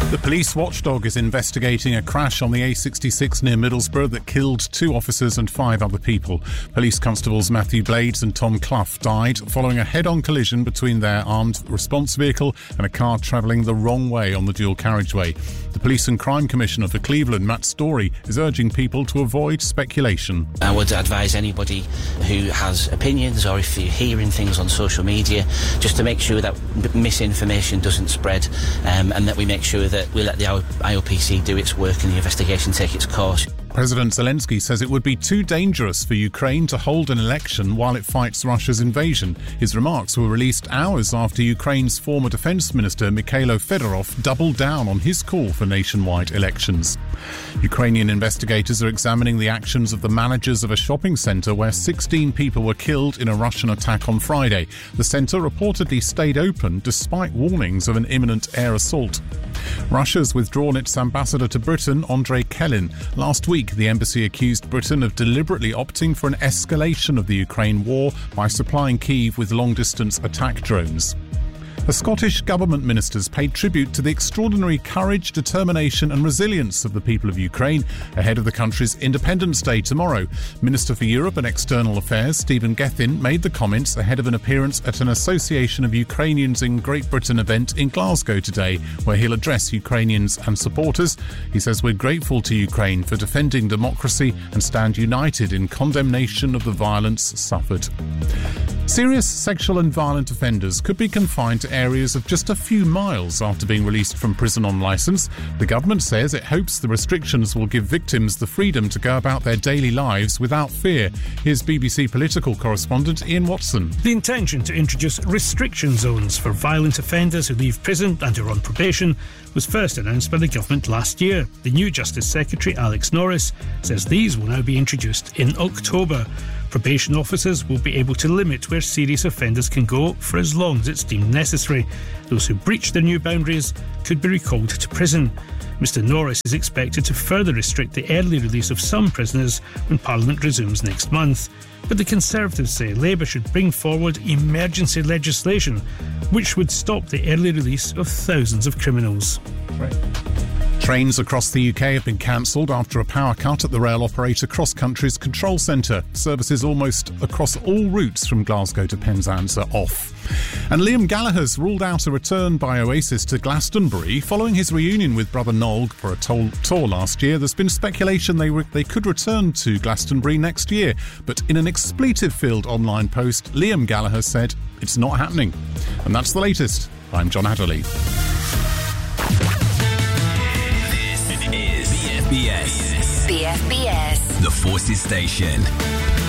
The police watchdog is investigating a crash on the A66 near Middlesbrough that killed 2 officers and 5 other people. Police constables Matthew Blades and Tom Clough died following a head-on collision between their armed response vehicle and a car travelling the wrong way on the dual carriageway. The Police and Crime Commissioner for Cleveland, Matt Story, is urging people to avoid speculation. I would advise anybody who has opinions, or if you're hearing things on social media, just to make sure that misinformation doesn't spread, and that we make sure that we let the IOPC do its work and the investigation take its course. President Zelensky says it would be too dangerous for Ukraine to hold an election while it fights Russia's invasion. His remarks were released hours after Ukraine's former defence minister Mikhailo Fedorov doubled down on his call for nationwide elections. Ukrainian investigators are examining the actions of the managers of a shopping centre where 16 people were killed in a Russian attack on Friday. The centre reportedly stayed open despite warnings of an imminent air assault. Russia's withdrawn its ambassador to Britain, Andrei Kelin. Last week, the embassy accused Britain of deliberately opting for an escalation of the Ukraine war by supplying Kyiv with long-distance attack drones. The Scottish Government ministers paid tribute to the extraordinary courage, determination and resilience of the people of Ukraine ahead of the country's Independence Day tomorrow. Minister for Europe and External Affairs Stephen Gethin made the comments ahead of an appearance at an Association of Ukrainians in Great Britain event in Glasgow today, where he'll address Ukrainians and supporters. He says, "We're grateful to Ukraine for defending democracy and stand united in condemnation of the violence suffered." Serious sexual and violent offenders could be confined to areas of just a few miles after being released from prison on licence. The government says it hopes the restrictions will give victims the freedom to go about their daily lives without fear. Here's BBC political correspondent Ian Watson. The intention to introduce restriction zones for violent offenders who leave prison and who are on probation was first announced by the government last year. The new Justice Secretary, Alex Norris, says these will now be introduced in October. Probation officers will be able to limit where serious offenders can go for as long as it's deemed necessary. Those who breach their new boundaries could be recalled to prison. Mr Norris is expected to further restrict the early release of some prisoners when Parliament resumes next month. But the Conservatives say Labour should bring forward emergency legislation which would stop the early release of thousands of criminals. Right. Trains across the UK have been cancelled after a power cut at the rail operator Cross Country's control centre. Services almost across all routes from Glasgow to Penzance are off. And Liam Gallagher's ruled out a return by Oasis to Glastonbury following his reunion with brother Noel for a tour last year. There's been speculation they could return to Glastonbury next year, but in an expletive-filled online post, Liam Gallagher said it's not happening. And that's the latest. I'm John Adderley. BFBS. The Forces Station.